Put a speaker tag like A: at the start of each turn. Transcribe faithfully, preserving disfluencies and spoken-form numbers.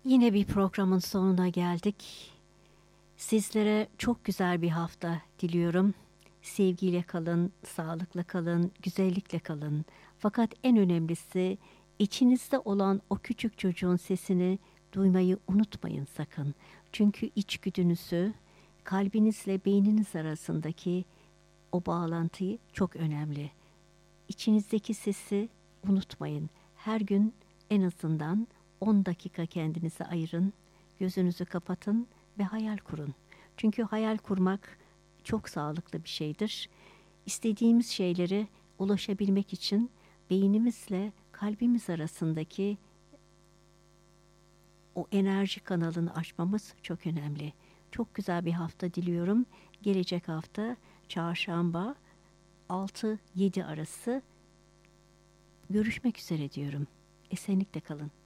A: Yine bir programın sonuna geldik. Sizlere çok güzel bir hafta diliyorum. Sevgiyle kalın, sağlıkla kalın, güzellikle kalın. Fakat en önemlisi içinizde olan o küçük çocuğun sesini duymayı unutmayın sakın. Çünkü içgüdünüzü, kalbinizle beyniniz arasındaki o bağlantıyı çok önemli. İçinizdeki sesi unutmayın. Her gün en azından on dakika kendinize ayırın, gözünüzü kapatın ve hayal kurun. Çünkü hayal kurmak çok sağlıklı bir şeydir. İstediğimiz şeylere ulaşabilmek için beynimizle kalbimiz arasındaki o enerji kanalını açmamız çok önemli. Çok güzel bir hafta diliyorum. Gelecek hafta çarşamba altı yedi arası görüşmek üzere diyorum. Esenlikle kalın.